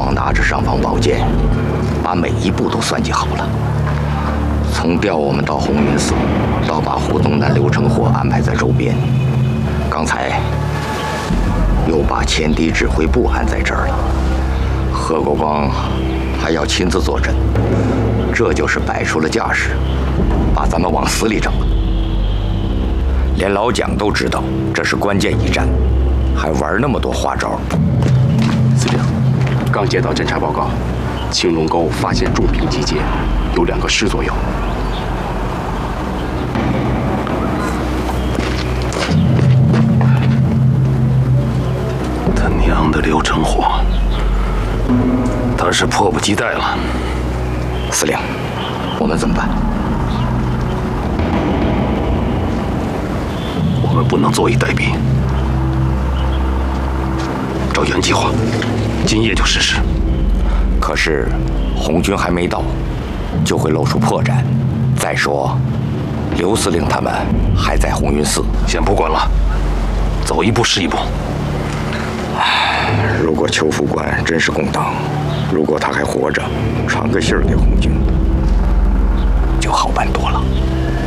王拿着尚方宝剑，把每一步都算计好了。从调我们到红云寺，到把胡宗南、刘成火安排在周边，刚才又把前敌指挥部安在这儿了。贺国光还要亲自坐镇，这就是摆出了架势，把咱们往死里整了。连老蒋都知道这是关键一战，还玩那么多花招。 司令，刚接到侦察报告，青龙沟发现重兵集结，有2个师左右。 他娘的刘成火，他是迫不及待了。 司令，我们怎么办？ 我们不能坐以待毙，照原计划，今夜就实施。 可是红军还没到，就会露出破绽。再说，刘司令他们还在红云寺， 先不管了，走一步是一步。 如果邱副官真是共党，如果他还活着，传个信儿给红军，就好办多了。